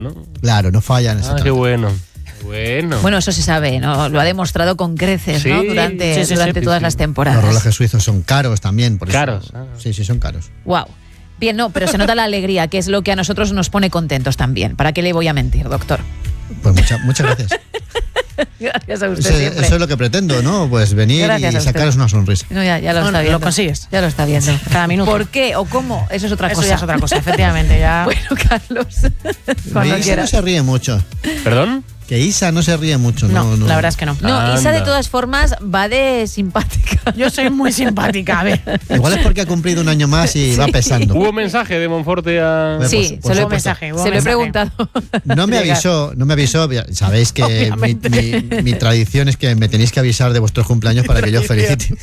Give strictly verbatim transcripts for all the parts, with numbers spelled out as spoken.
¿no? Claro, no fallan. Ah, qué bueno. Bueno. Bueno, eso se sabe, ¿no? Lo ha demostrado con creces, Sí, ¿no? Durante, sí, sí, durante sí, todas sí. las temporadas. Los relojes suizos son caros también. Por eso. Caros. Ah. Sí, sí, son caros. Wow. Bien, no, pero se nota la alegría, que es lo que a nosotros nos pone contentos también. ¿Para qué le voy a mentir, doctor? Pues mucha, muchas gracias. Gracias a usted Eso, siempre. eso es lo que pretendo, ¿no? Pues venir Gracias a y usted. sacaros una sonrisa. No, ya, ya lo No, está lo viendo. consigues. Ya lo está viendo. Cada minuto. ¿Por qué o cómo? Eso es otra Eso cosa. ya es otra cosa, efectivamente. Ya. Bueno, Carlos, cuando Isa no quieras. se ríe mucho. ¿Perdón? Que Isa no se ríe mucho. No, No, no. la verdad es que no. No, Isa de Anda. todas formas va de simpática. Yo soy muy simpática, a ver. Igual es porque ha cumplido un año más y va pesando. ¿Hubo mensaje de Monforte a...? Pues, Sí, por se lo he, supuesto. mensaje, hubo se lo he mensaje. preguntado. No me Llegar. avisó, no me avisó. Sabéis que mi, Obviamente. mi- mi tradición es que me tenéis que avisar de vuestros cumpleaños para que yo os felicite.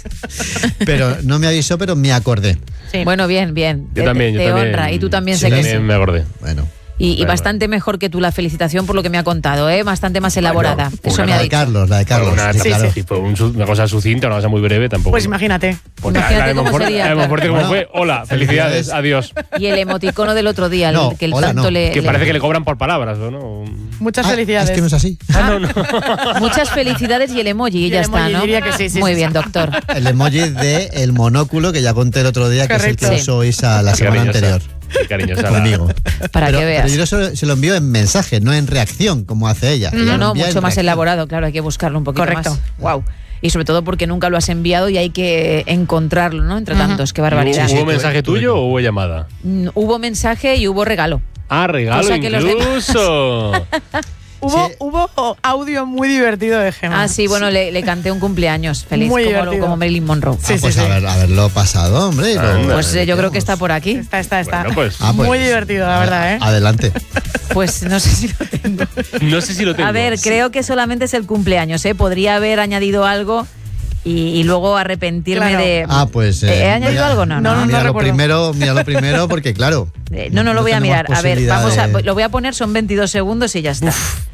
Pero no me avisó, pero me acordé. Sí. Bueno, bien, bien. Yo Te- también, te yo también. honra. Y tú también Sí, sé que también sí. me acordé. Bueno. Y, y Bueno, bastante mejor que tú la felicitación por lo que me ha contado, ¿eh? Bastante más elaborada. Bueno, Eso una me ha La de dicho. Carlos, la de Carlos. Una, sí, sí, claro. sí, fue un su- una cosa sucinta, una cosa muy breve tampoco. Pues imagínate. Porque imagínate la de cómo Monforte- sería, la de Monforte claro. como fue, hola, felicidades, Felicidades. adiós. Y el emoticono del otro día, el No, que el hola, tanto no. le, Que le- parece que le cobran por palabras, ¿o no? Muchas Ah, felicidades. es que no es así. Ah, no, no. Muchas felicidades y el emoji, y Y ya el está, emoji, ¿no? diría que sí, sí, Muy sí, bien, sí. doctor. El emoji de el monóculo que ya conté el otro día, que Correcto. es el que usó Isa la Qué semana cariñosa. anterior Qué cariñosa la- conmigo. Para pero, que veas. pero yo se, se lo envío en mensaje, no en reacción, como hace ella. Ella No, lo no, envía mucho en más reacción. elaborado, claro, hay que buscarlo un poquito Correcto. más. Wow. Y sobre todo porque nunca lo has enviado y hay que encontrarlo, ¿no? Entre tantos, qué barbaridad. ¿Hubo Sí, sí, mensaje tuve- tuyo tuve- o hubo llamada? Mm, Hubo mensaje y hubo regalo. Ah, regalo Cosa que los demás- incluso. Hubo, Sí. hubo audio muy divertido de Gemma. Ah, sí, bueno, le, le canté un cumpleaños feliz, Muy como, divertido. como Marilyn Monroe. Ah, Sí, sí, pues sí. haber- haberlo pasado, hombre. y lo- Anda. Pues eh, yo creo que está por aquí. Está, está, está. Bueno, pues. Ah, pues, muy divertido, la a- verdad, ¿eh? Adelante. Pues no sé si lo tengo. No sé si lo tengo. A ver, creo que solamente es el cumpleaños, ¿eh? Podría haber añadido algo y, y luego arrepentirme Claro. de... Ah, pues. ¿He eh, añadido mira- algo? No, no. No, no, mira lo recuerdo. primero, mira lo primero, porque claro. Eh, No, no lo voy a tenemos mirar. A ver, vamos a, posibilidad de- lo voy a poner, son veintidós segundos y ya está.